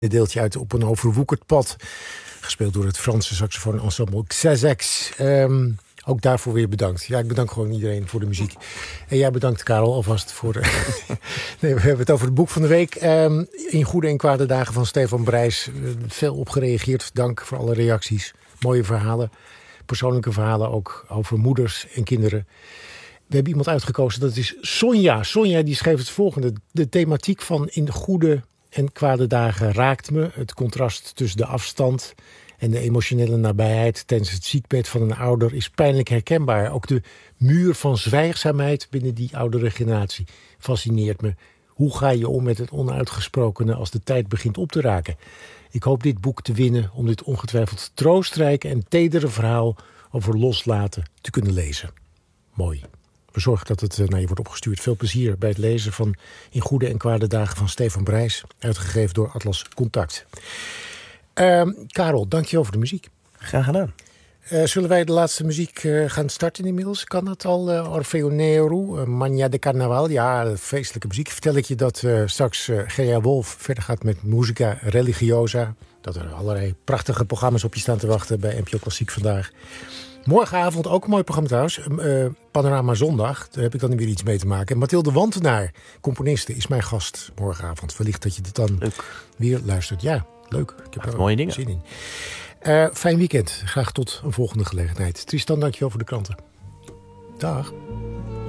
Een deeltje uit Op een overwoekerd pad. Gespeeld door het Franse saxofoon-ensemble Xazex. Ook daarvoor weer bedankt. Ja, ik bedank gewoon iedereen voor de muziek. En jij bedankt, Karel, alvast voor... Nee, we hebben het over het boek van de week. In goede en kwade dagen van Stefan Brijs. Veel op gereageerd. Dank voor alle reacties. Mooie verhalen. Persoonlijke verhalen ook over moeders en kinderen. We hebben iemand uitgekozen, dat is Sonja. Sonja die schreef het volgende. De thematiek van in de goede en kwade dagen raakt me. Het contrast tussen de afstand en de emotionele nabijheid tijdens het ziekbed van een ouder is pijnlijk herkenbaar. Ook de muur van zwijgzaamheid binnen die oudere generatie fascineert me. Hoe ga je om met het onuitgesprokene als de tijd begint op te raken? Ik hoop dit boek te winnen om dit ongetwijfeld troostrijke en tedere verhaal over loslaten te kunnen lezen. Mooi. We zorgen dat het naar je wordt opgestuurd. Veel plezier bij het lezen van In goede en kwade dagen van Stefan Brijs. Uitgegeven door Atlas Contact. Karel, dankjewel voor de muziek. Graag gedaan. Zullen wij de laatste muziek gaan starten inmiddels? Kan dat al? Orfeo Nero, Magna de Carnaval. Ja, feestelijke muziek. Vertel ik je dat straks Gerja Wolf verder gaat met Musica Religiosa. Dat er allerlei prachtige programma's op je staan te wachten bij NPO Klassiek vandaag. Morgenavond ook een mooi programma trouwens. Panorama Zondag. Daar heb ik dan weer iets mee te maken. Mathilde Wantenaar, componiste, is mijn gast morgenavond. Wellicht dat je dit dan weer luistert. Ja, leuk. Ik heb er mooie dingen. Zin in. Fijn weekend. Graag tot een volgende gelegenheid. Tristan, dankjewel voor de kranten. Dag.